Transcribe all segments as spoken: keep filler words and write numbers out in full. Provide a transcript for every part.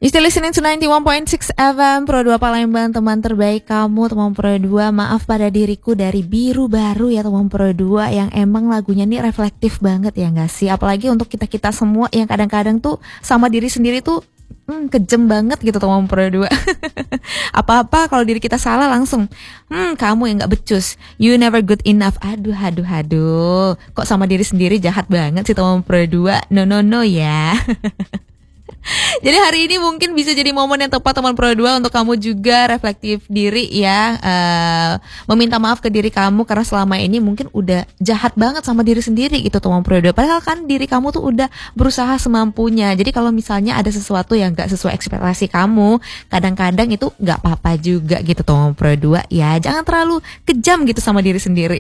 You still listening to ninety-one point six F M Pro dua Palembang, teman terbaik kamu, teman Pro dua. Maaf pada diriku dari Biru Baru ya teman Pro dua, yang emang lagunya nih reflektif banget ya gak sih? Apalagi untuk kita-kita semua yang kadang-kadang tuh sama diri sendiri tuh Hmm, kejem banget gitu teman Pro dua. Apa-apa kalau diri kita salah langsung Hmm kamu yang gak becus, you never good enough. Aduh aduh aduh, kok sama diri sendiri jahat banget sih teman Pro dua. No no no ya. Jadi hari ini mungkin bisa jadi momen yang tepat teman Pro dua untuk kamu juga reflektif diri ya, uh, meminta maaf ke diri kamu karena selama ini mungkin udah jahat banget sama diri sendiri gitu teman Pro dua. Padahal kan diri kamu tuh udah berusaha semampunya. Jadi kalau misalnya ada sesuatu yang gak sesuai ekspektasi kamu, kadang-kadang itu gak apa-apa juga gitu teman Pro dua ya. Jangan terlalu kejam gitu sama diri sendiri.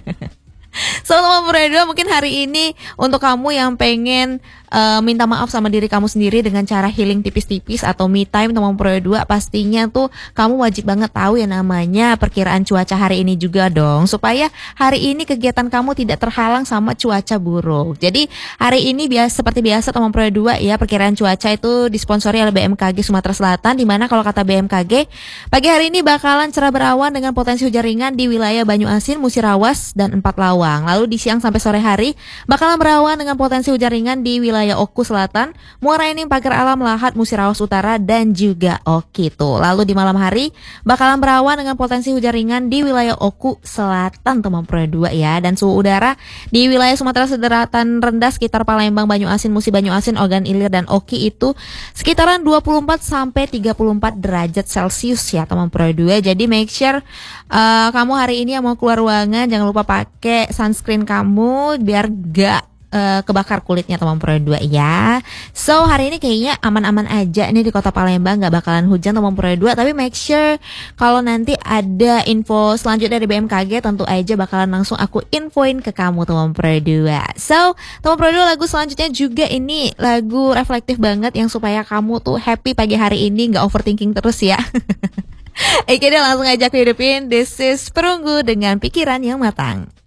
So teman Pro dua, mungkin hari ini untuk kamu yang pengen uh, minta maaf sama diri kamu sendiri dengan cara healing tipis-tipis atau me time teman Pro dua, pastinya tuh kamu wajib banget tahu yang namanya perkiraan cuaca hari ini juga dong, supaya hari ini kegiatan kamu tidak terhalang sama cuaca buruk. Jadi hari ini biasa seperti biasa teman Pro dua ya, perkiraan cuaca itu disponsori oleh B M K G Sumatera Selatan, di mana kalau kata B M K G pagi hari ini bakalan cerah berawan dengan potensi hujan ringan di wilayah Banyuasin, Musirawas dan Empat Lawang. Lalu di siang sampai sore hari bakalan berawan dengan potensi hujan ringan di wilayah Oku Selatan, Muara Enim, Pagar Alam, Lahat, Musirawas Utara dan juga Oki tuh. Lalu di malam hari bakalan berawan dengan potensi hujan ringan di wilayah Oku Selatan teman Pro dua ya. Dan suhu udara di wilayah Sumatera Selatan rendah sekitar Palembang, Banyuasin, Musi Banyuasin, Ogan Ilir dan Oki itu sekitaran dua puluh empat sampai tiga puluh empat derajat Celcius ya teman Pro dua. Jadi make sure uh, kamu hari ini yang mau keluar ruangan jangan lupa pakai sunscreen kamu biar gak uh, kebakar kulitnya teman Pro dua ya. So hari ini kayaknya aman-aman aja nih di kota Palembang, gak bakalan hujan teman Pro dua. Tapi make sure kalau nanti ada info selanjutnya dari B M K G, tentu aja bakalan langsung aku infoin ke kamu teman Pro dua. So teman Pro dua, lagu selanjutnya juga ini lagu reflektif banget yang supaya kamu tuh happy pagi hari ini, gak overthinking terus ya. Oke deh, langsung aja aku hidupin This is Perunggu dengan Pikiran yang Matang.